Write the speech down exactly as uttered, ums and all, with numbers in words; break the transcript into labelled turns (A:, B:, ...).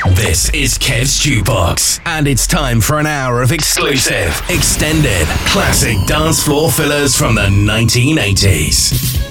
A: This is Kev's Jukebox, and it's time for an hour of exclusive, extended, classic dance floor fillers from the nineteen eighties.